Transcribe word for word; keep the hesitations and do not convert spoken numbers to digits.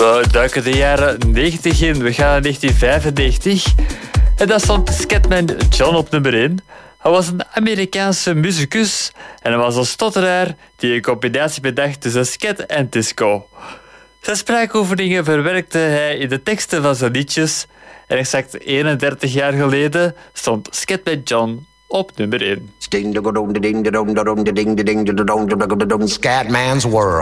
We duiken de jaren negentig in. We gaan naar negentien vijfennegentig. En daar stond Scatman John op nummer één. Hij was een Amerikaanse muzikus en hij was een stotteraar die een combinatie bedacht tussen scat en disco. Zijn spraakoefeningen verwerkte hij in de teksten van zijn liedjes en exact eenendertig jaar geleden stond Scatman John op nummer één. Scatman's World.